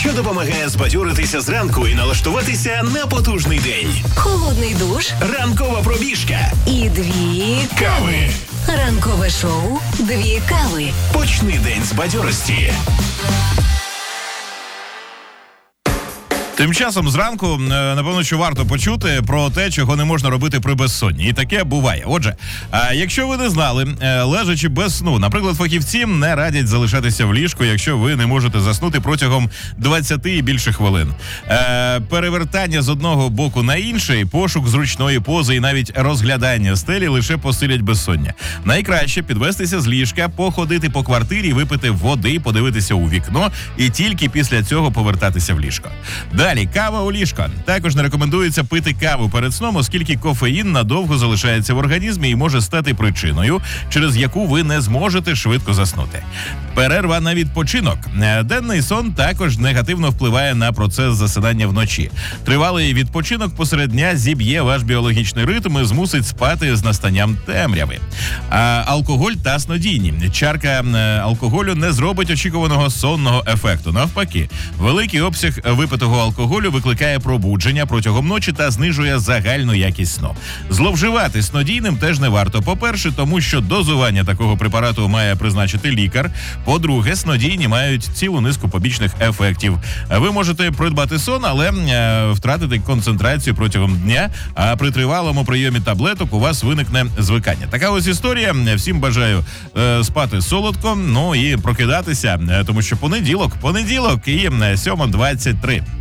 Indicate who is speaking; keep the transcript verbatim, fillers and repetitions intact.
Speaker 1: що допомагає збадьоритися зранку і налаштуватися на потужний день.
Speaker 2: Холодний душ,
Speaker 1: Ранкова пробіжка
Speaker 2: і дві
Speaker 1: кави.
Speaker 2: Ранкове шоу «Дві кави».
Speaker 1: Почни день з бадьорості.
Speaker 3: Тим часом зранку, напевно, що варто почути про те, чого не можна робити при безсонні. І таке буває. Отже, якщо ви не знали, лежачи без сну, наприклад, фахівці не радять залишатися в ліжку, якщо ви не можете заснути протягом двадцяти і більше хвилин. Перевертання з одного боку на інший, пошук зручної пози і навіть розглядання стелі лише посилять безсоння. Найкраще підвестися з ліжка, походити по квартирі, випити води, подивитися у вікно і тільки після цього повертатися в ліжко. Далі, кава у ліжко. Також не рекомендується пити каву перед сном, оскільки кофеїн надовго залишається в організмі і може стати причиною, через яку ви не зможете швидко заснути. Перерва на відпочинок. Денний сон також негативно впливає на процес засинання вночі. Тривалий відпочинок посеред дня зіб'є ваш біологічний ритм і змусить спати з настанням темряви. А алкоголь та снодійні. Чарка алкоголю не зробить очікуваного сонного ефекту. Навпаки, великий обсяг випитого алкоголю викликає пробудження протягом ночі та знижує загальну якість сну. Зловживати снодійним теж не варто. По-перше, тому що дозування такого препарату має призначити лікар. По-друге, снодійні мають цілу низку побічних ефектів. Ви можете придбати сон, але е, втратити концентрацію протягом дня, а при тривалому прийомі таблеток у вас виникне звикання. Така ось історія. Всім бажаю е, спати солодко, ну і прокидатися, е, тому що понеділок, понеділок і сьома двадцять три.